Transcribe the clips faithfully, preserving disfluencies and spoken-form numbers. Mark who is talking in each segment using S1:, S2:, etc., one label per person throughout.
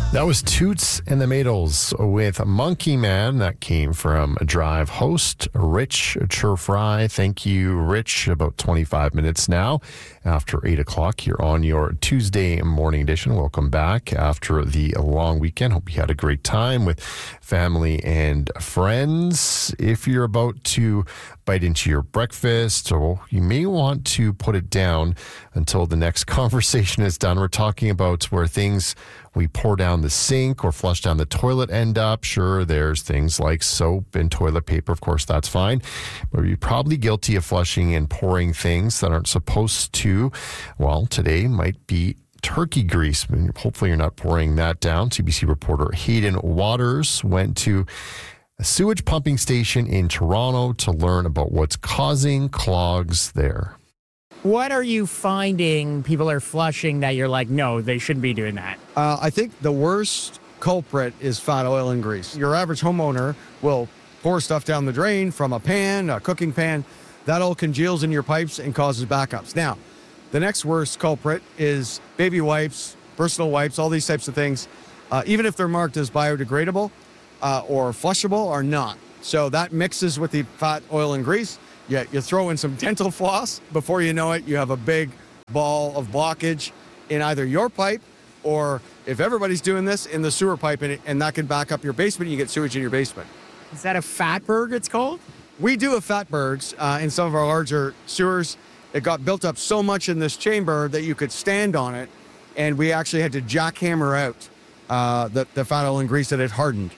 S1: That was Toots and the Maytals with Monkey Man. That came from Drive host Rich Churfry. Thank you, Rich. About twenty-five minutes now after eight o'clock. You're on your Tuesday morning edition. Welcome back after the long weekend. Hope you had a great time with family and friends. If you're about to bite into your breakfast, or you may want to put it down until the next conversation is done. We're talking about where things we pour down the sink or flush down the toilet end up. Sure, there's things like soap and toilet paper. Of course, that's fine. But you're probably guilty of flushing and pouring things that aren't supposed to. Well, today might be turkey grease. I mean, hopefully you're not pouring that down. C B C reporter Hayden Waters went to a sewage pumping station in Toronto to learn about what's causing clogs there.
S2: What are you finding people are flushing that you're like, no, they shouldn't be doing that?
S3: Uh, I think the worst culprit is fat oil and grease. Your average homeowner will pour stuff down the drain from a pan, a cooking pan. That all congeals in your pipes and causes backups. Now, the next worst culprit is baby wipes, personal wipes, all these types of things. Uh, even if they're marked as biodegradable uh, or flushable, are not. So that mixes with the fat oil and grease. Yeah, you throw in some dental floss. Before you know it, you have a big ball of blockage in either your pipe or, if everybody's doing this, in the sewer pipe, and, it, and that can back up your basement. You get sewage in your basement.
S2: Is that a fatberg it's called?
S3: We do have fatbergs uh, in some of our larger sewers. It got built up so much in this chamber that you could stand on it, and we actually had to jackhammer out uh, the, the fat oil and grease that had hardened.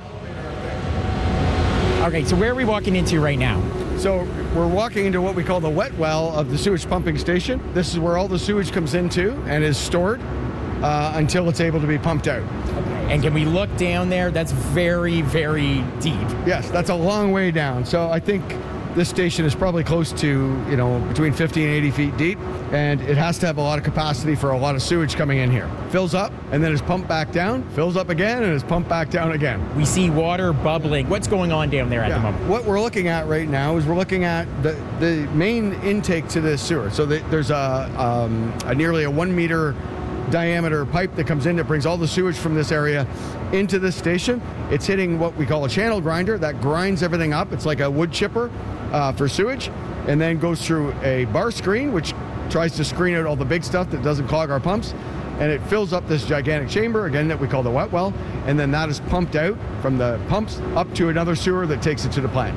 S2: Okay, so where are we walking into right now?
S3: So we're walking into what we call the wet well of the sewage pumping station. This is where all the sewage comes into and is stored uh, until it's able to be pumped out.
S2: Okay. And can we look down there? That's very, very deep.
S3: Yes, that's a long way down. So I think this station is probably close to, you know, between fifty and eighty feet deep, and it has to have a lot of capacity for a lot of sewage coming in here. Fills up, and then is pumped back down, fills up again, and is pumped back down again.
S2: We see water bubbling. What's going on down there at
S3: yeah.
S2: the moment?
S3: What we're looking at right now is we're looking at the, the main intake to this sewer. So the, there's a, um, a nearly a one meter diameter pipe that comes in that brings all the sewage from this area into this station. It's hitting what we call a channel grinder that grinds everything up. It's like a wood chipper uh, for sewage, and then goes through a bar screen, which tries to screen out all the big stuff that doesn't clog our pumps, and it fills up this gigantic chamber, again, that we call the wet well, and then that is pumped out from the pumps up to another sewer that takes it to the plant.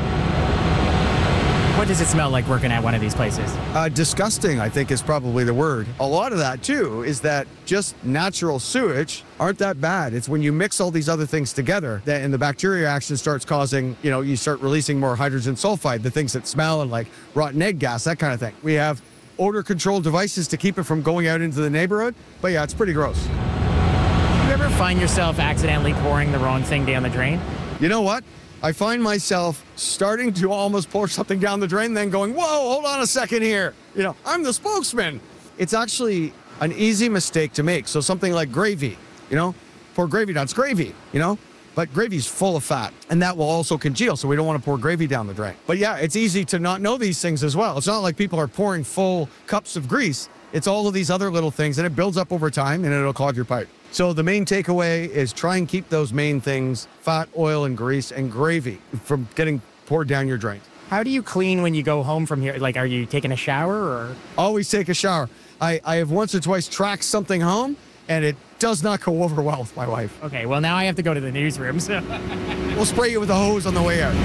S2: What does it smell like working at one of these places?
S3: Uh, disgusting, I think, is probably the word. A lot of that, too, is that just natural sewage aren't that bad. It's when you mix all these other things together that, and the bacteria action starts causing, you know, you start releasing more hydrogen sulfide, the things that smell and like rotten egg gas, that kind of thing. We have odor control devices to keep it from going out into the neighborhood. But yeah, it's pretty gross.
S2: Do you ever find yourself accidentally pouring the wrong thing down the drain?
S3: You know what? I find myself starting to almost pour something down the drain, then going, whoa, hold on a second here. You know, I'm the spokesman. It's actually an easy mistake to make. So something like gravy, you know, pour gravy down. It's gravy, you know, but gravy's full of fat, and that will also congeal. So we don't want to pour gravy down the drain. But yeah, it's easy to not know these things as well. It's not like people are pouring full cups of grease. It's all of these other little things, and it builds up over time, and it'll clog your pipe. So the main takeaway is try and keep those main things, fat, oil, and grease, and gravy, from getting poured down your drain.
S2: How do you clean when you go home from here? Like, are you taking a shower or?
S3: Always take a shower. I, I have once or twice tracked something home, and it does not go over well with my wife.
S2: Okay, well, now I have to go to the newsroom, so.
S3: We'll spray you with a hose on the way out.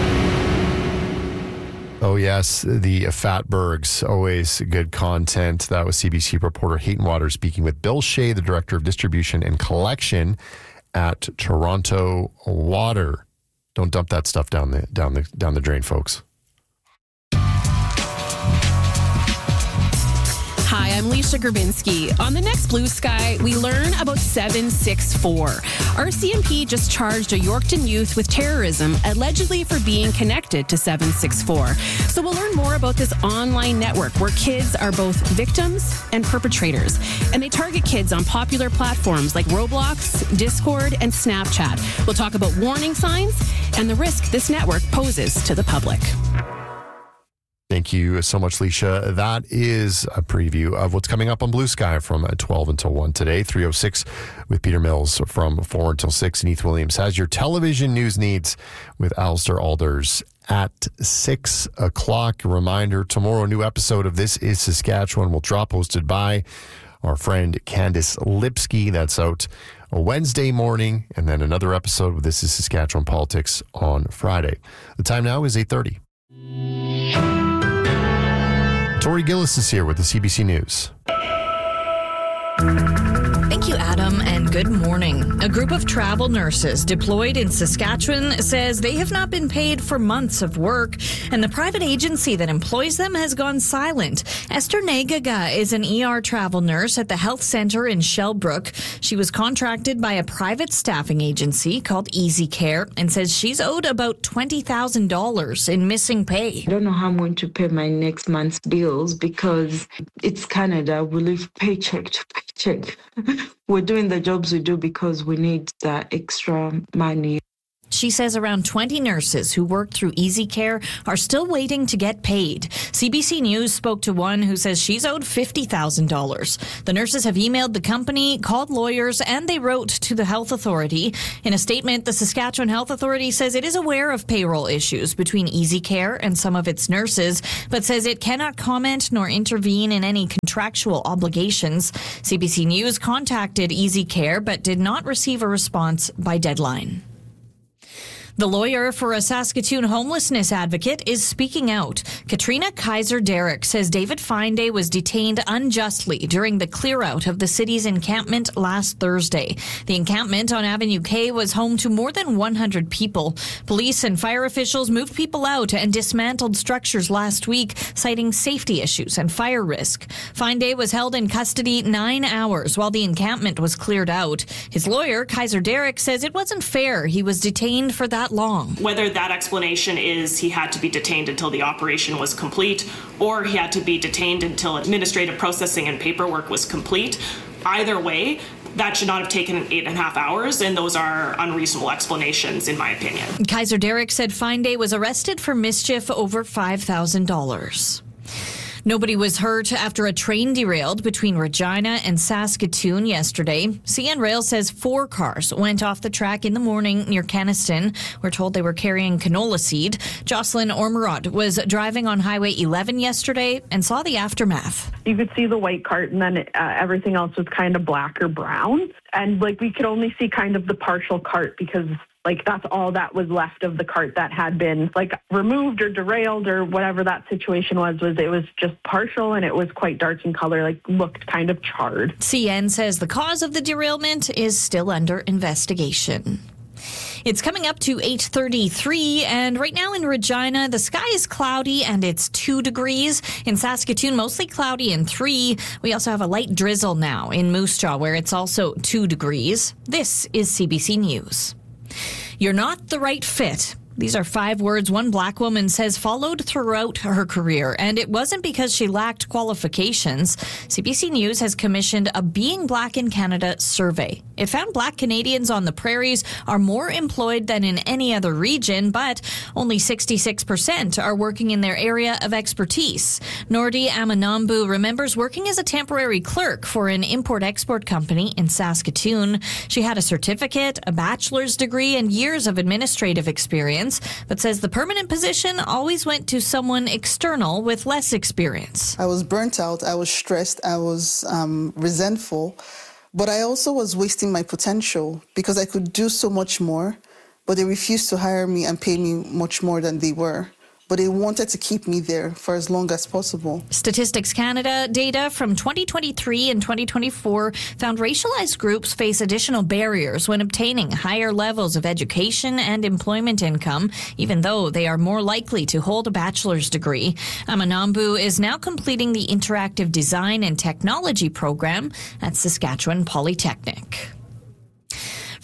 S1: Oh, yes, the Fatbergs, always good content. That was C B C reporter Hayden Waters speaking with Bill Shea, the Director of Distribution and Collection at Toronto Water. Don't dump that stuff down the down the down the drain, folks.
S4: Hi, I'm Leisha Grabinski. On the next Blue Sky, we learn about seven six four. R C M P just charged a Yorkton youth with terrorism, allegedly for being connected to seven six four. So we'll learn more about this online network where kids are both victims and perpetrators. And they target kids on popular platforms like Roblox, Discord, and Snapchat. We'll talk about warning signs and the risk this network poses to the public.
S1: Thank you so much, Leisha. That is a preview of what's coming up on Blue Sky from twelve until one today. three oh six with Peter Mills from four until six. And Heath Williams has your television news needs with Alistair Alders at six o'clock. A reminder, tomorrow, a new episode of This is Saskatchewan will drop, hosted by our friend Candice Lipsky. That's out a Wednesday morning, and then another episode of This is Saskatchewan Politics on Friday. The time now is eight thirty. Tori Gillis is here with the C B C News.
S5: Thank you, Adam, and good morning. A group of travel nurses deployed in Saskatchewan says they have not been paid for months of work, and the private agency that employs them has gone silent. Esther Negaga is an E R travel nurse at the health center in Shellbrook. She was contracted by a private staffing agency called Easy Care and says she's owed about twenty thousand dollars in missing pay.
S6: I don't know how I'm going to pay my next month's bills because it's Canada. We live paycheck to paycheck. We're doing the jobs we do because we need that extra money.
S5: She says around twenty nurses who work through Easy Care are still waiting to get paid. C B C News spoke to one who says she's owed fifty thousand dollars. The nurses have emailed the company, called lawyers, and they wrote to the health authority. In a statement, the Saskatchewan Health Authority says it is aware of payroll issues between Easy Care and some of its nurses, but says it cannot comment nor intervene in any contractual obligations. C B C News contacted Easy Care but did not receive a response by deadline. The lawyer for a Saskatoon homelessness advocate is speaking out. Katrina Kaiser-Derrick says David Fineday was detained unjustly during the clear-out of the city's encampment last Thursday. The encampment on Avenue K was home to more than one hundred people. Police and fire officials moved people out and dismantled structures last week, citing safety issues and fire risk. Fineday was held in custody nine hours while the encampment was cleared out. His lawyer, Kaiser-Derrick, says it wasn't fair he was detained for that long.
S7: Whether that explanation is he had to be detained until the operation was complete or he had to be detained until administrative processing and paperwork was complete, either way, that should not have taken eight and a half hours, and those are unreasonable explanations, in my opinion.
S5: Kaiser-Derrick said Fineday was arrested for mischief over five thousand dollars. Nobody was hurt after a train derailed between Regina and Saskatoon yesterday. C N Rail says four cars went off the track in the morning near Kenaston. We're told they were carrying canola seed. Jocelyn Ormerod was driving on Highway eleven yesterday and saw the aftermath.
S8: You could see the white cart, and then uh, everything else was kind of black or brown. And like we could only see kind of the partial cart because like that's all that was left of the cart that had been like removed or derailed or whatever that situation was, was it was just partial and it was quite dark in color, like looked kind of charred.
S5: C N says the cause of the derailment is still under investigation. It's coming up to eight thirty-three, and right now in Regina, the sky is cloudy and it's two degrees. In Saskatoon, mostly cloudy and three. We also have a light drizzle now in Moose Jaw, where it's also two degrees. This is C B C News. You're not the right fit. These are five words one black woman says followed throughout her career, and it wasn't because she lacked qualifications. C B C News has commissioned a Being Black in Canada survey. It found black Canadians on the prairies are more employed than in any other region, but only sixty-six percent are working in their area of expertise. Nordi Amanambu remembers working as a temporary clerk for an import-export company in Saskatoon. She had a certificate, a bachelor's degree, and years of administrative experience, but says the permanent position always went to someone external with less experience.
S9: I was burnt out, I was stressed, I was um, resentful, but I also was wasting my potential because I could do so much more, but they refused to hire me and pay me much more than they were. But they wanted to keep me there for as long as possible. Statistics
S5: Canada data from twenty twenty-three and twenty twenty-four found racialized groups face additional barriers when obtaining higher levels of education and employment income, even though they are more likely to hold a bachelor's degree. Amanambu is now completing the Interactive Design and Technology program at Saskatchewan Polytechnic.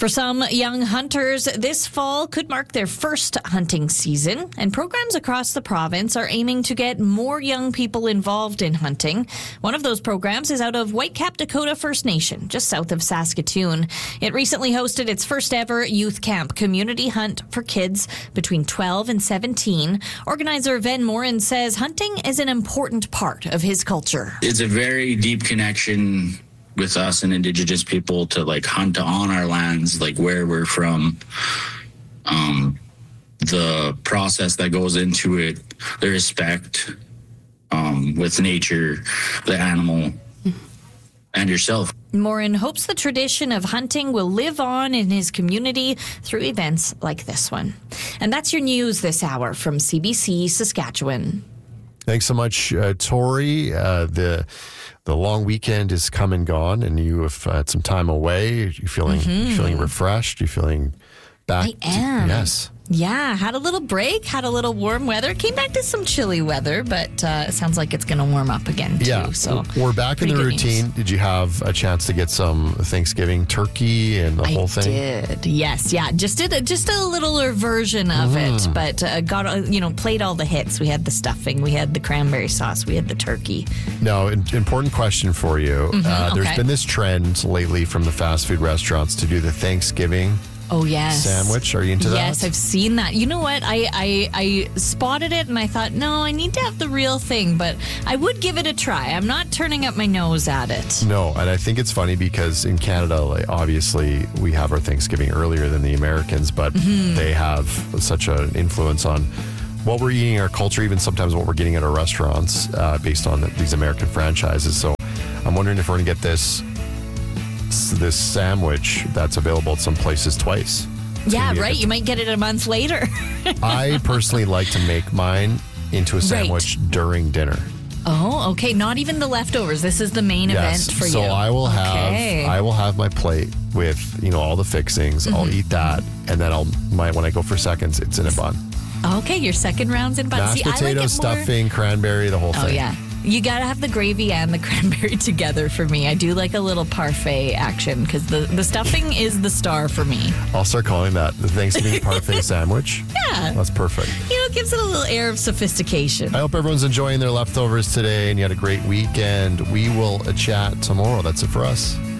S5: For some young hunters, this fall could mark their first hunting season, and programs across the province are aiming to get more young people involved in hunting. One of those programs is out of Whitecap Dakota First Nation, just south of Saskatoon. It recently hosted its first ever youth camp community hunt for kids between twelve and seventeen. Organizer Ven Morin says hunting is an important part of his culture.
S10: It's a very deep connection with us and Indigenous people to like hunt on our lands, like where we're from, um, the process that goes into it, the respect um, with nature, the animal, and yourself.
S5: Morin hopes the tradition of hunting will live on in his community through events like this one. And that's your news this hour from C B C Saskatchewan.
S1: Thanks so much, uh, Tori. Uh, the the long weekend is come and gone, and you have had some time away. Are you feeling
S5: Mm-hmm.
S1: you feeling refreshed? Are you feeling back?
S5: I am.
S1: To, yes.
S5: Yeah, had a little break, had a little warm weather. Came back to some chilly weather, but uh, it sounds like it's going to warm up again, too.
S1: Yeah,
S5: So
S1: we're back in the
S5: pretty good
S1: routine.
S5: news.
S1: Did you have a chance to get some Thanksgiving turkey and the
S5: I
S1: whole thing?
S5: did, yes, yeah. Just did a, just a littler version of
S1: Mm.
S5: it, but uh, got uh, you know played all the hits. We had the stuffing, we had the cranberry sauce, we had the turkey.
S1: No, an important question for you.
S5: Mhm,
S1: uh, there's
S5: okay.
S1: been this trend lately from the fast food restaurants to do the Thanksgiving
S5: Oh yes,
S1: sandwich. Are you into that?
S5: Yes, I've seen that. You know what? I, I I spotted it and I thought, no, I need to have the real thing, but I would give it a try. I'm not turning up my nose at it.
S1: No, and I think it's funny because in Canada, like, obviously, we have our Thanksgiving earlier than the Americans, but
S5: Mhm.
S1: they have such an influence on what we're eating in our culture, even sometimes what we're getting at our restaurants uh, based on these American franchises. So I'm wondering if we're going to get this this sandwich that's available at some places twice. It's
S5: Yeah,
S1: gonna be a
S5: right.
S1: good-
S5: You might get it a month later.
S1: I personally like to make mine into a sandwich during dinner.
S5: Oh, okay. Not even the leftovers. This is the main
S1: Yes.
S5: event for
S1: so
S5: you.
S1: I will
S5: Okay.
S1: have I will have my plate with, you know, all the fixings. I'll
S5: Mhm.
S1: eat that, and then I'll my when I go for seconds, it's in a bun.
S5: Okay, your second round's in bun.
S1: Mashed
S5: See, I like
S1: potato,
S5: it more-
S1: stuffing, cranberry, the whole
S5: Oh
S1: thing.
S5: yeah. You gotta have the gravy and the cranberry together for me. I do like a little parfait action because the, the stuffing is the star for me.
S1: I'll start calling that the Thanksgiving parfait sandwich.
S5: Yeah.
S1: That's perfect.
S5: You know, it gives it a little air of sophistication.
S1: I hope everyone's enjoying their leftovers today and you had a great weekend. We will chat tomorrow. That's it for us.